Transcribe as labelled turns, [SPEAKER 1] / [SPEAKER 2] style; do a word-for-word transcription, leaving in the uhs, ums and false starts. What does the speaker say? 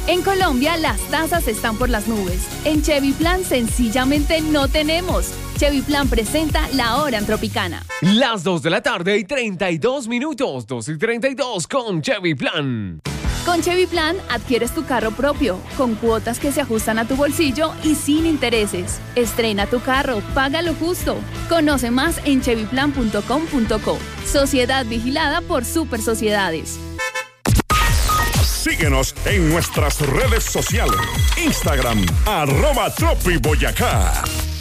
[SPEAKER 1] En Colombia, las tasas están por las nubes. En Chevy Plan, sencillamente no tenemos. Chevy Plan presenta La Hora en Tropicana.
[SPEAKER 2] Las dos de la tarde y treinta y dos minutos. dos y treinta y dos con Chevy Plan.
[SPEAKER 1] Con Chevy Plan, adquieres tu carro propio, con cuotas que se ajustan a tu bolsillo y sin intereses. Estrena tu carro, paga lo justo. Conoce más en chevy plan punto com punto co. Sociedad vigilada por Super Sociedades.
[SPEAKER 3] Síguenos en nuestras redes sociales. Instagram, arroba Tropi Boyacá.